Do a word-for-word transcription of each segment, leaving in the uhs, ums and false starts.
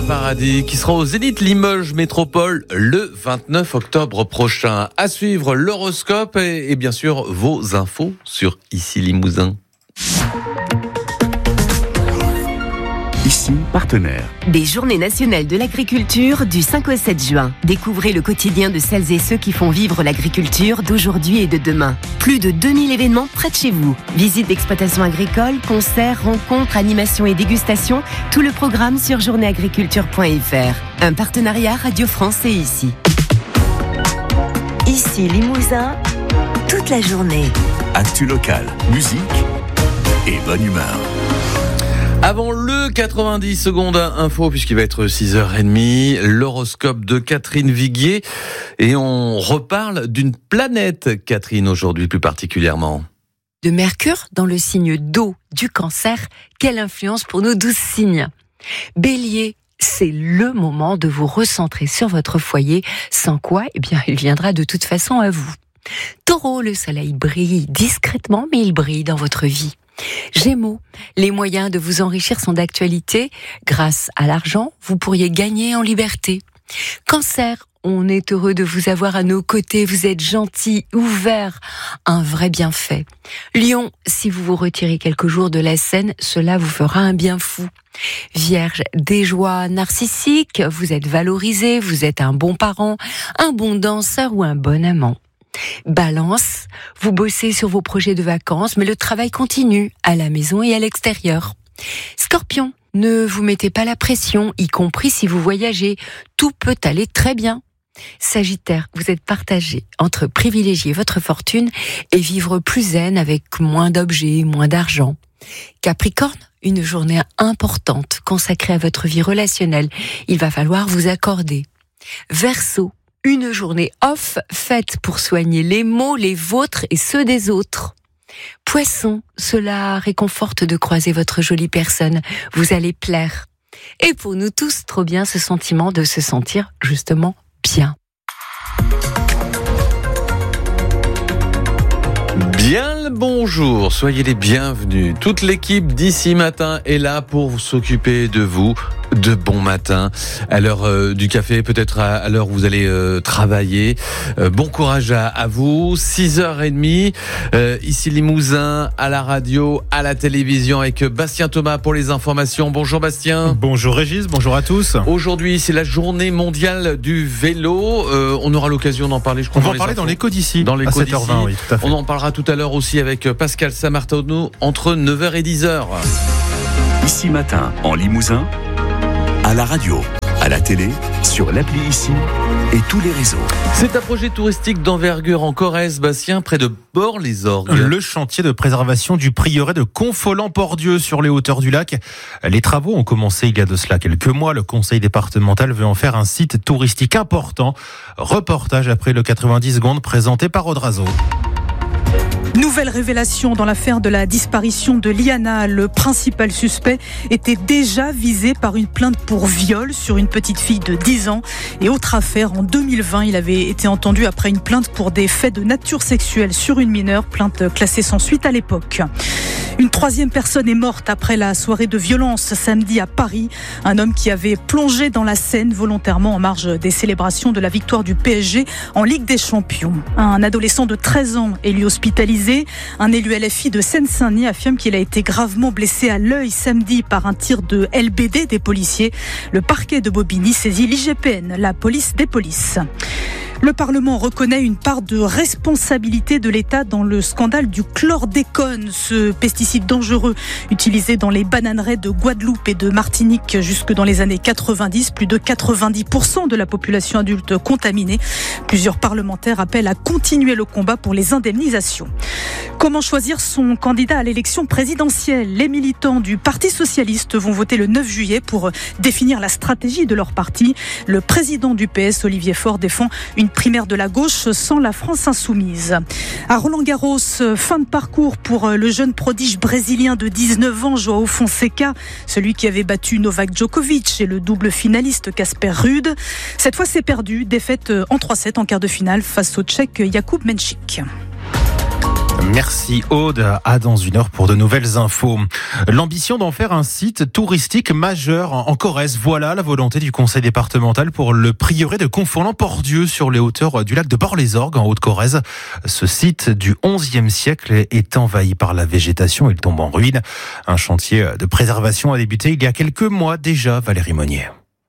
Paradis qui sera au Zénith Limoges Métropole le vingt-neuf octobre prochain. À suivre l'horoscope et, et bien sûr vos infos sur Ici Limousin. Ici, partenaire. Des Journées nationales de l'agriculture du cinq au sept juin. Découvrez le quotidien de celles et ceux qui font vivre l'agriculture d'aujourd'hui et de demain. Plus de deux mille événements près de chez vous. Visites d'exploitations agricoles, concerts, rencontres, animations et dégustations. Tout le programme sur journée agriculture point f r. Un partenariat Radio France et Ici. Ici Limousin, toute la journée. Actu locale, musique et bonne humeur. Avant le quatre-vingt-dix secondes info, puisqu'il va être six heures trente, l'horoscope de Catherine Viguier. Et on reparle d'une planète, Catherine, aujourd'hui plus particulièrement. De Mercure dans le signe d'eau du Cancer, quelle influence pour nos douze signes. Bélier, c'est le moment de vous recentrer sur votre foyer, sans quoi, eh bien, il viendra de toute façon à vous. Taureau, le soleil brille discrètement, mais il brille dans votre vie. Gémeaux, les moyens de vous enrichir sont d'actualité. Grâce à l'argent, vous pourriez gagner en liberté. Cancer, on est heureux de vous avoir à nos côtés. Vous êtes gentil, ouvert, un vrai bienfait. Lion, si vous vous retirez quelques jours de la scène, cela vous fera un bien fou. Vierge, des joies narcissiques, vous êtes valorisé, vous êtes un bon parent, un bon danseur ou un bon amant. Balance, vous bossez sur vos projets de vacances, mais le travail continue à la maison et à l'extérieur. Scorpion, ne vous mettez pas la pression, y compris si vous voyagez. Tout peut aller très bien. Sagittaire, vous êtes partagé entre privilégier votre fortune et vivre plus zen avec moins d'objets, moins d'argent. Capricorne, une journée importante consacrée à votre vie relationnelle. Il va falloir vous accorder. Verseau, une journée off faite pour soigner les maux, les vôtres et ceux des autres. Poisson, cela réconforte de croiser votre jolie personne. Vous allez plaire. Et pour nous tous, trop bien ce sentiment de se sentir justement bien. Bien le bonjour, soyez les bienvenus. Toute l'équipe d'Ici Matin est là pour s'occuper de vous. De bon matin, à l'heure euh, du café, peut-être à, à l'heure où vous allez euh, travailler. Euh, bon courage à, à vous. six heures trente, euh, ici Limousin, à la radio, à la télévision, avec Bastien Thomas pour les informations. Bonjour Bastien. Bonjour Régis, bonjour à tous. Aujourd'hui, c'est la journée mondiale du vélo. Euh, on aura l'occasion d'en parler, je crois. On va en parler infos. dans l'écho d'ici, dans l'écho à sept heures vingt, d'ici. oui, tout à fait. On en parlera tout à l'heure aussi avec Pascal Samartano entre neuf heures et dix heures. Ici Matin, en Limousin, à la radio, à la télé, sur l'appli Ici et tous les réseaux. C'est un projet touristique d'envergure en Corrèze, Bastien, près de Bord-les-Orgues. Le chantier de préservation du prieuré de Confolens-Pordieu sur les hauteurs du lac. Les travaux ont commencé il y a de cela quelques mois. Le conseil départemental veut en faire un site touristique important. Reportage après le quatre-vingt-dix secondes présenté par Odrazo. Nouvelle révélation dans l'affaire de la disparition de Liana. Le principal suspect était déjà visé par une plainte pour viol sur une petite fille de dix ans. Et autre affaire, en deux mille vingt, il avait été entendu après une plainte pour des faits de nature sexuelle sur une mineure, plainte classée sans suite à l'époque. Une troisième personne est morte après la soirée de violence samedi à Paris. Un homme qui avait plongé dans la Seine volontairement en marge des célébrations de la victoire du P S G en Ligue des Champions. Un adolescent de treize ans est lui hospitalisé. Un élu L F I de Seine-Saint-Denis affirme qu'il a été gravement blessé à l'œil samedi par un tir de L B D des policiers. Le parquet de Bobigny saisit l'I G P N, la police des polices. Le Parlement reconnaît une part de responsabilité de l'État dans le scandale du chlordécone, ce pesticide dangereux utilisé dans les bananeraies de Guadeloupe et de Martinique jusque dans les années quatre-vingt-dix. Plus de quatre-vingt-dix pour cent de la population adulte contaminée. Plusieurs parlementaires appellent à continuer le combat pour les indemnisations. Comment choisir son candidat à l'élection présidentielle ? Les militants du Parti socialiste vont voter le neuf juillet pour définir la stratégie de leur parti. Le président du P S, Olivier Faure, défend une primaire de la gauche sans la France insoumise. À Roland-Garros, fin de parcours pour le jeune prodige brésilien de dix-neuf ans, João Fonseca, celui qui avait battu Novak Djokovic et le double finaliste Casper Ruud. Cette fois, c'est perdu. Défaite en trois sept en quart de finale face au Tchèque Jakub Menchik. Merci Aude, à dans une heure pour de nouvelles infos. L'ambition d'en faire un site touristique majeur en Corrèze, voilà la volonté du conseil départemental pour le prieuré de Confolens-Pordieu sur les hauteurs du lac de Bord-les-Orgues en Haute-Corrèze. Ce site du onzième siècle est envahi par la végétation, il tombe en ruine. Un chantier de préservation a débuté il y a quelques mois déjà, Valérie Monnier.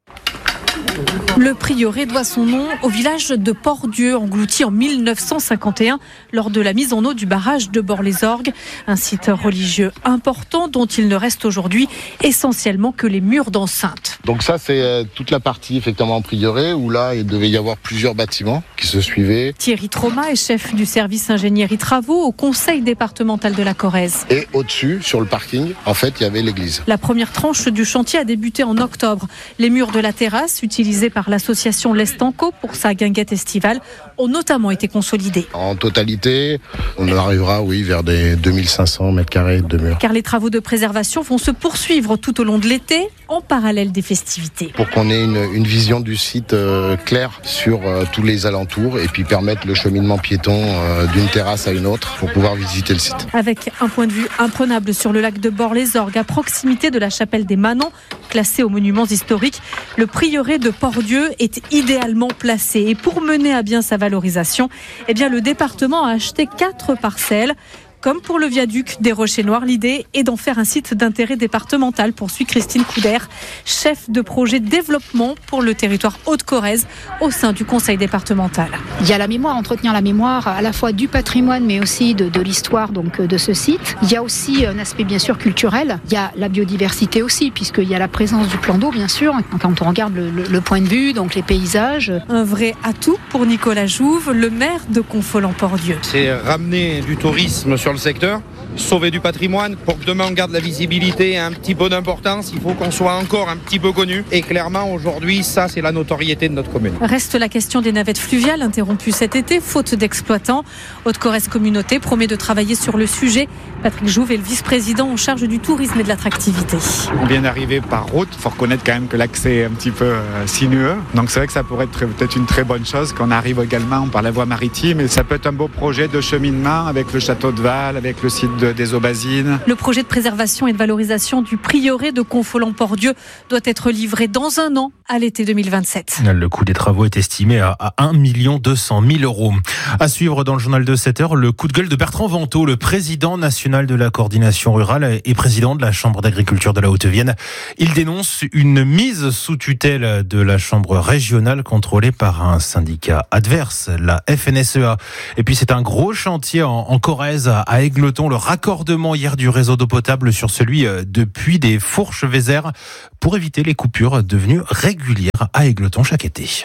Le prieuré doit son nom au village de Pordieu, englouti en mille neuf cent cinquante et un lors de la mise en eau du barrage de Bord-les-Orgues. Un site religieux important dont il ne reste aujourd'hui essentiellement que les murs d'enceinte. Donc ça, c'est toute la partie effectivement prieuré où là, il devait y avoir plusieurs bâtiments qui se suivaient. Thierry Troma est chef du service ingénierie travaux au conseil départemental de la Corrèze. Et au-dessus, sur le parking, en fait, il y avait l'église. La première tranche du chantier a débuté en octobre. Les murs de la terrasse, utilisés par l'association L'Estanco pour sa guinguette estivale, ont notamment été consolidés. En totalité, on arrivera oui, vers des deux mille cinq cents mètres carrés de murs. Car les travaux de préservation vont se poursuivre tout au long de l'été, en parallèle des festivités. Pour qu'on ait une, une vision du site euh, claire sur euh, tous les alentours et puis permettre le cheminement piéton euh, d'une terrasse à une autre pour pouvoir visiter le site. Avec un point de vue imprenable sur le lac de Bord-les-Orgues, à proximité de la chapelle des Manants, classée aux monuments historiques, le prieuré de Pordieu est idéalement placé. Et pour mener à bien sa valorisation, eh bien, le département a acheté quatre parcelles. Comme pour le viaduc des Rochers Noirs, l'idée est d'en faire un site d'intérêt départemental, poursuit Christine Couder, chef de projet développement pour le territoire Haute-Corrèze au sein du conseil départemental. Il y a la mémoire, entretenir la mémoire à la fois du patrimoine mais aussi de, de l'histoire donc, de ce site. Il y a aussi un aspect bien sûr culturel, il y a la biodiversité aussi puisqu'il y a la présence du plan d'eau bien sûr, quand on regarde le, le, le point de vue, donc les paysages. Un vrai atout pour Nicolas Jouve, le maire de Confolens-Pordieu. C'est ramener du tourisme sur le secteur, sauver du patrimoine pour que demain on garde la visibilité et un petit peu d'importance. Il faut qu'on soit encore un petit peu connu et clairement aujourd'hui ça c'est la notoriété de notre commune. Reste la question des navettes fluviales interrompues cet été faute d'exploitants. Haute-Corrèze Communauté promet de travailler sur le sujet. Patrick Jouve est le vice-président en charge du tourisme et de l'attractivité. On vient d'arriver par route, il faut reconnaître quand même que l'accès est un petit peu euh, sinueux. Donc c'est vrai que ça pourrait être peut-être une très bonne chose qu'on arrive également par la voie maritime et ça peut être un beau projet de cheminement avec le château de Val, avec le site de des Aubazines. Le projet de préservation et de valorisation du prieuré de Confolens-Pordieu doit être livré dans un an, à l'été deux mille vingt-sept. Le coût des travaux est estimé à un million deux cent mille euros. À suivre dans le journal de sept heures, le coup de gueule de Bertrand Vantaux, le président national de la coordination rurale et président de la Chambre d'agriculture de la Haute-Vienne. Il dénonce une mise sous tutelle de la Chambre régionale contrôlée par un syndicat adverse, la F N S E A. Et puis c'est un gros chantier en, en Corrèze, à Égletons, le raccordement hier du réseau d'eau potable sur celui de Puy des Fourches-Vézères pour éviter les coupures devenues régulières à Égletons chaque été.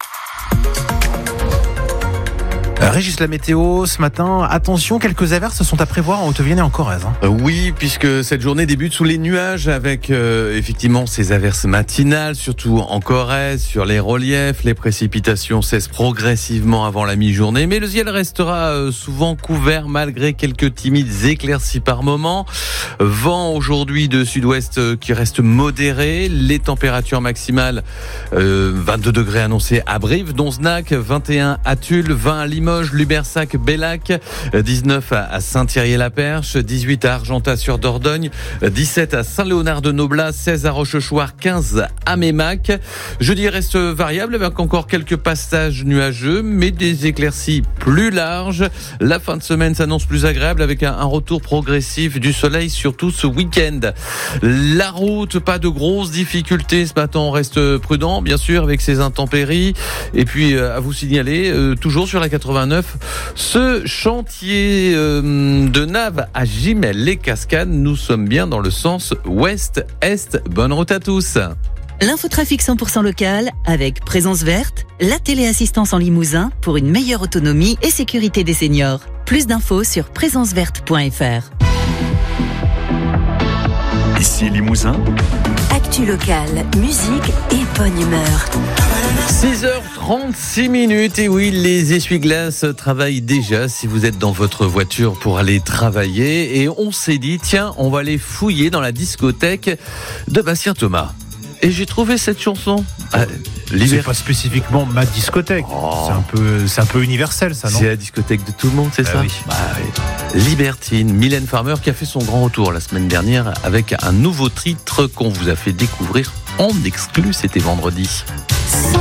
Régis, la météo ce matin, attention, quelques averses sont à prévoir en Haute-Vienne et en Corrèze. Hein. Oui, puisque cette journée débute sous les nuages avec euh, effectivement ces averses matinales, surtout en Corrèze, sur les reliefs. Les précipitations cessent progressivement avant la mi-journée, mais le ciel restera euh, souvent couvert malgré quelques timides éclaircies par moment. Vent aujourd'hui de sud-ouest euh, qui reste modéré. Les températures maximales, euh, vingt-deux degrés annoncés à Brive, Donzenac, vingt et un à Tulle, vingt à Limoges, Lubersac, Bellac, dix-neuf à Saint-Thierry-la-Perche, dix-huit à Argentat-sur-Dordogne, dix-sept à Saint-Léonard-de-Noblat, seize à Rochechouart, quinze à Mémac. Jeudi reste variable avec encore quelques passages nuageux, mais des éclaircies plus larges. La fin de semaine s'annonce plus agréable avec un retour progressif du soleil, surtout ce week-end. La route, pas de grosses difficultés ce matin, on reste prudent, bien sûr, avec ces intempéries. Et puis, à vous signaler, euh, toujours sur la quatre-vingt-neuf, ce chantier euh, de Naves à Gimel-les-Cascades. Nous sommes bien dans le sens ouest-est. Bonne route à tous. L'infotrafic cent pour cent local avec Présence Verte, la téléassistance en Limousin pour une meilleure autonomie et sécurité des seniors. Plus d'infos sur présence verte point f r. Ici Limousin. Actu locale, musique et bonne humeur. six heures trente-six minutes, et oui, les essuie-glaces travaillent déjà si vous êtes dans votre voiture pour aller travailler. Et on s'est dit, tiens, on va aller fouiller dans la discothèque de Bastien Thomas. Et j'ai trouvé cette chanson. Euh, C'est pas spécifiquement ma discothèque. Oh. C'est un peu, c'est un peu universel, ça, non? C'est la discothèque de tout le monde, c'est bah ça oui. Bah oui. Libertine, Mylène Farmer qui a fait son grand retour la semaine dernière avec un nouveau titre qu'on vous a fait découvrir en exclu, c'était vendredi. Sans